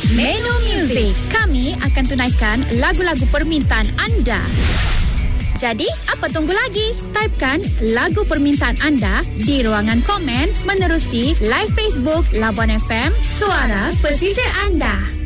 Menu Muzik. Kami akan tunaikan lagu-lagu permintaan anda. Jadi, apa tunggu lagi? Typekan lagu permintaan anda di ruangan komen menerusi live Facebook Labuan FM, suara pesisir anda.